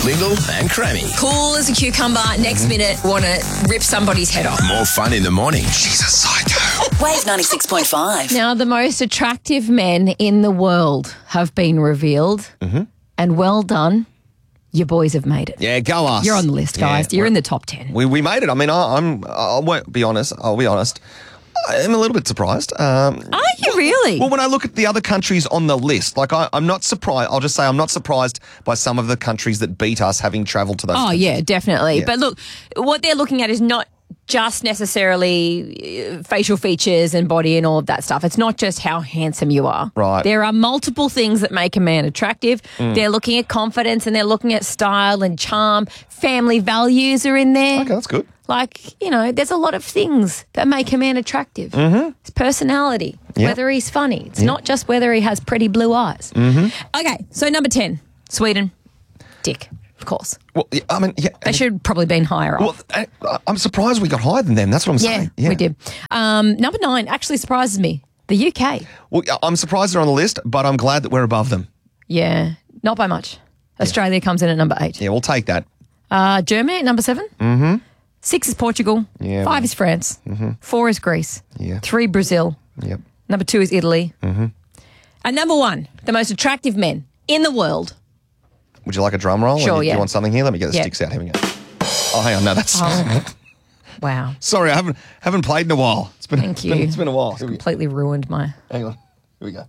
Lingle and Crammy. Cool as a cucumber. Next minute, want to rip somebody's head off. More fun in the morning. She's a psycho. Wave 96.5. Now, the most attractive men in the world have been revealed. Mm-hmm. And well done. Your boys have made it. Yeah, go us. You're on the list, guys. You're in the top 10. We made it. I mean, I won't be honest. I'll be honest. I'm a little bit surprised. Are you really? Well, when I look at the other countries on the list, like I'm not surprised. I'll just say I'm not surprised by some of the countries that beat us having travelled to those countries. Yeah, definitely. Yeah. But look, what they're looking at is not just necessarily facial features and body and all of that stuff. It's not just how handsome you are. Right. There are multiple things that make a man attractive. They're looking at confidence and they're looking at style and charm. Family values are in there. Okay, that's good. Like, there's a lot of things that make a man attractive. Mm-hmm. His personality, whether he's funny. It's not just whether he has pretty blue eyes. Mm-hmm. Okay, so number 10, Sweden. Dick, of course. Well, I mean, They should have probably been higher off. Well, I'm surprised we got higher than them. That's what I'm saying. Yeah, we did. Number 9 actually surprises me. The UK. Well, I'm surprised they're on the list, but I'm glad that we're above them. Yeah, not by much. Australia comes in at number 8. Yeah, we'll take that. Germany at number 7. Mm-hmm. 6 is Portugal. Yeah, 5 is France. Mm-hmm. 4 is Greece. Yeah. 3, Brazil. Yep. Number 2 is Italy. Mm-hmm. And number 1, the most attractive men in the world. Would you like a drum roll? Sure, Do you want something here? Let me get the sticks out. Here we go. Oh, hang on. No, that's... Wow. Sorry, I haven't played in a while. Thank you. It's been a while. Completely ruined my... Hang on. Here we go.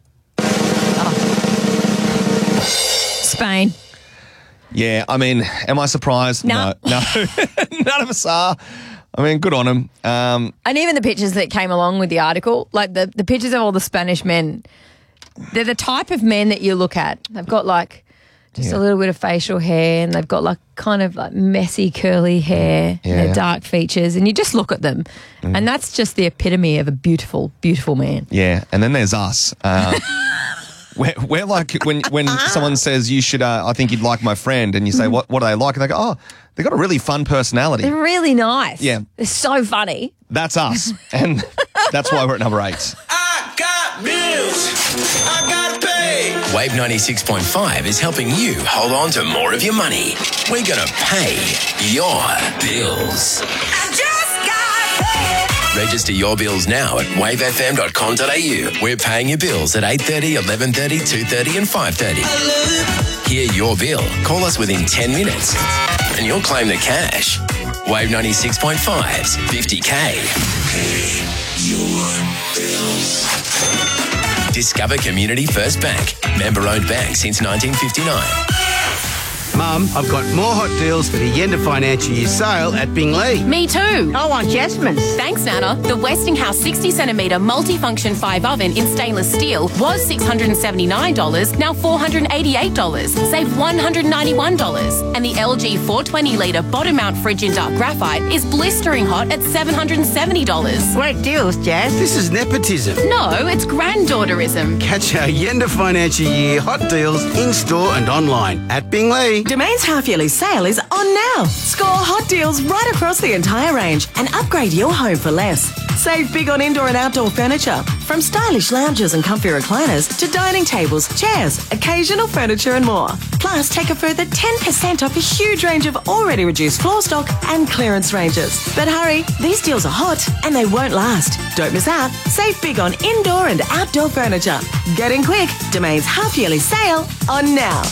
Spain. Yeah, I mean, am I surprised? No. No. None of us are. I mean, good on them. And even the pictures that came along with the article, like the pictures of all the Spanish men, they're the type of men that you look at. They've got like just a little bit of facial hair and they've got like kind of like messy curly hair, and dark features, and you just look at them and that's just the epitome of a beautiful, beautiful man. Yeah, and then there's us. We're like when someone says you should, I think you'd like my friend, and you say what do they like, and they go, oh, they've got a really fun personality. They're really nice. Yeah, they're so funny. That's us, and that's why we're at number 8. I got bills. I got to pay. Wave 96.5 is helping you hold on to more of your money. We're going to pay your bills. I just got paid. Register your bills now at wavefm.com.au. We're paying your bills at 8:30, 11:30, 2:30 and 5:30. Hear your bill. Call us within 10 minutes and you'll claim the cash. Wave 96.5's 50K. Pay your bills. Discover Community First Bank. Member-owned bank since 1959. Mum, I've got more hot deals for the end of financial year sale at Bingley. Me too. I want Jasmine's. Thanks, Nana. The Westinghouse 60cm multifunction 5 oven in stainless steel was $679, now $488. Save $191. And the LG 420-litre bottom mount fridge in dark graphite is blistering hot at $770. Great deals, Jazz. This is nepotism. No, it's granddaughterism. Catch our end of financial year hot deals in-store and online at Bingley. Domain's half-yearly sale is on now. Score hot deals right across the entire range and upgrade your home for less. Save big on indoor and outdoor furniture, from stylish lounges and comfy recliners to dining tables, chairs, occasional furniture and more. Plus, take a further 10% off a huge range of already reduced floor stock and clearance ranges. But hurry, these deals are hot and they won't last. Don't miss out. Save big on indoor and outdoor furniture. Get in quick. Domain's half-yearly sale on now.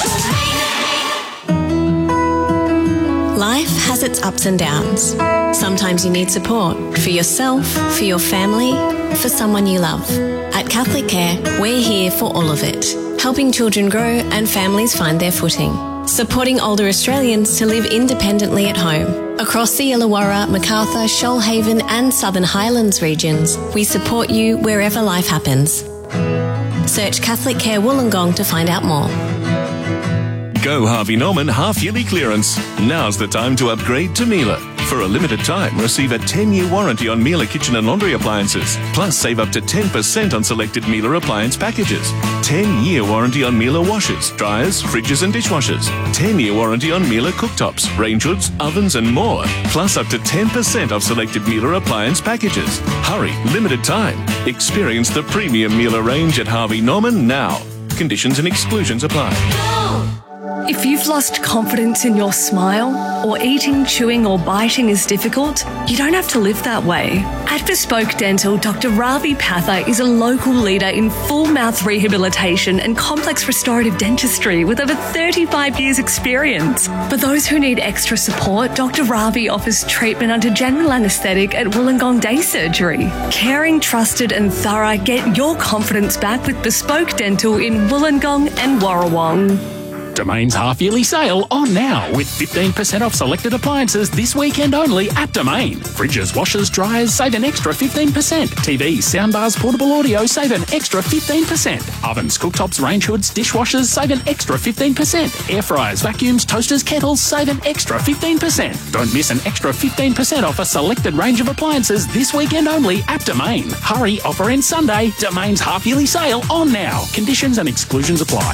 Life has its ups and downs. Sometimes you need support for yourself, for your family, for someone you love. At Catholic Care, we're here for all of it, helping children grow and families find their footing, supporting older Australians to live independently at home. Across the Illawarra, Macarthur, Shoalhaven and Southern Highlands regions, we support you wherever life happens. Search Catholic Care Wollongong to find out more. Go Harvey Norman half-yearly clearance. Now's the time to upgrade to Miele. For a limited time, receive a 10-year warranty on Miele kitchen and laundry appliances. Plus, save up to 10% on selected Miele appliance packages. 10-year warranty on Miele washers, dryers, fridges and dishwashers. 10-year warranty on Miele cooktops, range hoods, ovens and more. Plus, up to 10% off selected Miele appliance packages. Hurry, limited time. Experience the premium Miele range at Harvey Norman now. Conditions and exclusions apply. If you've lost confidence in your smile, or eating, chewing or biting is difficult, you don't have to live that way. At Bespoke Dental, Dr. Ravi Patha is a local leader in full mouth rehabilitation and complex restorative dentistry with over 35 years experience. For those who need extra support, Dr. Ravi offers treatment under general anaesthetic at Wollongong Day Surgery. Caring, trusted and thorough, get your confidence back with Bespoke Dental in Wollongong and Warrawong. Domain's half-yearly sale on now with 15% off selected appliances this weekend only at Domain. Fridges, washers, dryers, save an extra 15%. TVs, soundbars, portable audio, save an extra 15%. Ovens, cooktops, range hoods, dishwashers, save an extra 15%. Air fryers, vacuums, toasters, kettles, save an extra 15%. Don't miss an extra 15% off a selected range of appliances this weekend only at Domain. Hurry, offer ends Sunday. Domain's half-yearly sale on now. Conditions and exclusions apply.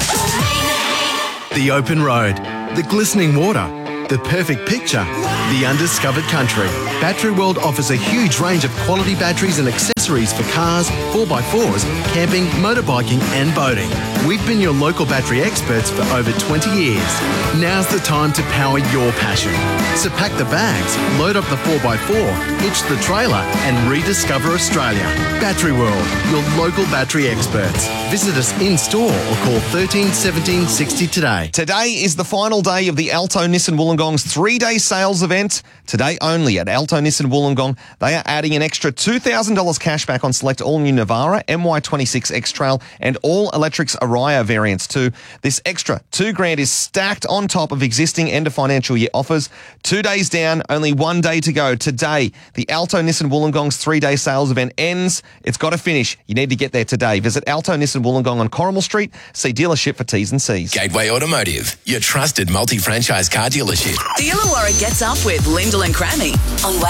The open road, the glistening water, the perfect picture, the undiscovered country. Battery World offers a huge range of quality batteries and accessories for cars, 4x4s, camping, motorbiking and boating. We've been your local battery experts for over 20 years. Now's the time to power your passion. So pack the bags, load up the 4x4, hitch the trailer and rediscover Australia. Battery World, your local battery experts. Visit us in store or call 13 17 60 today. Today is the final day of the Alto Nissan Wollongong's 3-day sales event. Today only at Alto Nissan Wollongong, they are adding an extra $2,000 cash back on select all-new Navara, MY26 X-Trail and all-electrics Araya variants too. This extra $2,000 is stacked on top of existing end of financial year offers. 2 days down, only 1 day to go. Today, the Alto Nissan Wollongong's 3-day sales event ends. It's got to finish. You need to get there today. Visit Alto Nissan Wollongong on Corrimal Street. See dealership for T's and C's. Gateway Automotive, your trusted multi-franchise car dealership. The Illawarra gets up with Lyndall and Crammy on